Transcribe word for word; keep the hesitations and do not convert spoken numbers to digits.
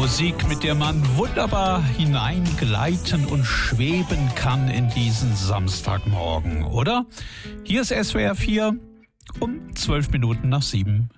Musik, mit der man wunderbar hineingleiten und schweben kann in diesen Samstagmorgen, oder? Hier ist S W R vier um zwölf Minuten nach sieben.